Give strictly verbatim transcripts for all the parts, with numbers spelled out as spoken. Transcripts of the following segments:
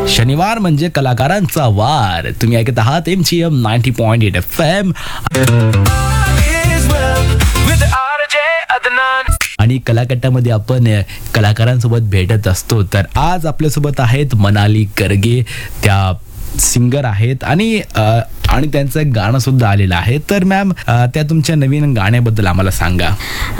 शनिवार म्हणजे कलाकारांचा वार. तुम्ही ऐकत आहात M G M ninety point eight F M आणि कलाकट्टामध्ये आपण कलाकारांसोबत भेटत असतो. तर आज आपल्यासोबत आहेत मनाली गर्गे. त्या सिंगर आहेत आणि आणि त्यांचं एक गाणं सुद्धा आलेलं आहे. तर मॅम त्या तुमच्या नवीन गाण्याबद्दल आम्हाला सांगा.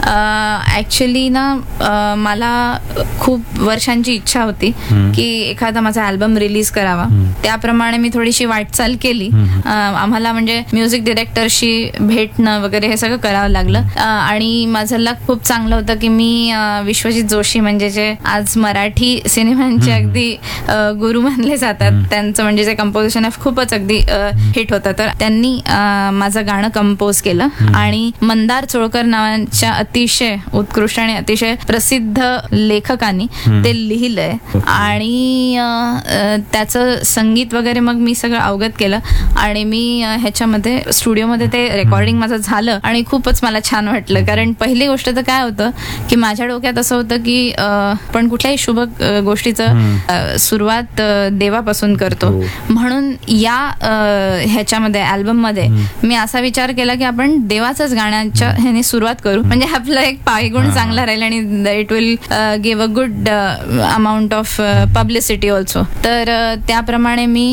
ॲक्च्युली ना मला खूप वर्षांची इच्छा होती की एखादा माझा अल्बम रिलीज करावा. त्याप्रमाणे मी थोडीशी वाटचाल केली. आम्हाला म्हणजे म्युझिक डिरेक्टरशी भेटणं वगैरे हे सगळं करावं लागलं आणि माझं लक खूप चांगलं होतं की मी विश्वजित जोशी म्हणजे जे आज मराठी सिनेमांचे अगदी गुरु मानले जातात, त्यांचं म्हणजे जे कंपोजिशन आहे खूपच अगदी हिट होतं. तर त्यांनी माझं गाणं कंपोज केलं आणि मंदार चोळकर नावाच्या अतिशय उत्कृष्ट आणि अतिशय प्रसिद्ध लेखकांनी ते लिहिलंय आणि त्याचं संगीत वगैरे मग मी सगळं अवगत केलं आणि मी ह्याच्यामध्ये स्टुडिओमध्ये ते रेकॉर्डिंग माझं झालं आणि खूपच मला छान वाटलं. कारण पहिली गोष्ट तर काय होतं की माझ्या डोक्यात असं होतं की पण कुठल्याही शुभ गोष्टीचं सुरुवात देवापासून करतो, म्हणून या ह्याच्यामध्ये अल्बम मध्ये मी असा विचार केला की आपण देवाच्याच गाण्याच्या ह्याने सुरुवात करू, म्हणजे आपला एक पायगुण चांगला राहील आणि it will give a good amount of publicity also. तर त्याप्रमाणे मी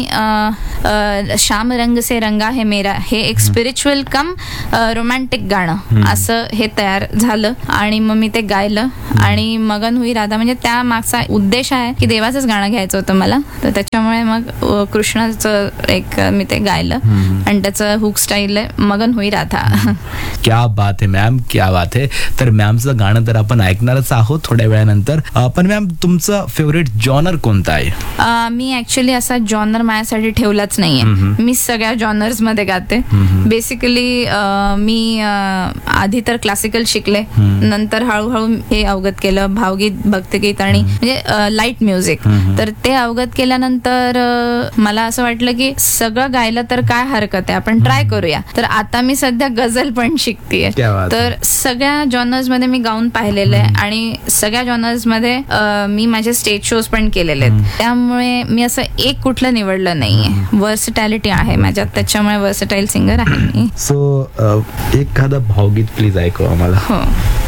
श्याम रंग से रंगा है मेरा हे एक स्पिरिच्युअल कम रोमॅन्टिक गाणं असं हे तयार झालं आणि मग मी ते गायलं आणि मगन हुई राधा म्हणजे त्या मागचा उद्देश आहे की देवाचंच गाणं घ्यायचं होतं मला. तर त्याच्यामुळे मग कृष्णाचं एक मी ते गायलं आणि त्याचं हुक स्टाईल आहे मगन हुई राधा. क्या बात आहे मॅम, क्या बात आहे. तर मॅमचं गाणं तर आपण ऐकणारच आहोत थोड्या वेळानंतर. पण मॅम तुमचं फेवरेट जॉनर कोणता आहे? मी ऍक्च्युली असा जॉनर माझ्यासाठी ठेवलाच नाहीये. मी सगळ्या जॉनर्स मध्ये गाते. बेसिकली मी आधी तर क्लासिकल शिकले, नंतर हळूहळू हे अवगत केलं भावगीत, भक्तिगीत आणि म्हणजे लाईट म्युझिक. तर ते अवगत केल्यानंतर मला असं वाटलं की सगळं गायलं तर काय हरकत आहे, आपण ट्राय करूया. तर आता मी सध्या गझल पण शिकतेय. तर सगळ्या जॉनर्स मध्ये मी गाऊन पाहिलेलं आहे आणि सगळ्या जॉनर्स मध्ये मी माझे स्टेज शोज पण केलेले आहेत. त्यामुळे मी असं एक कुठलं निवडलं नाहीये. वर्सटॅलिटी आहे माझ्यात, त्याच्यामुळे वर्सटाईल सिंगर आहे मी. सो एखादा भावगीत प्लीज ऐकव आम्हाला. हो.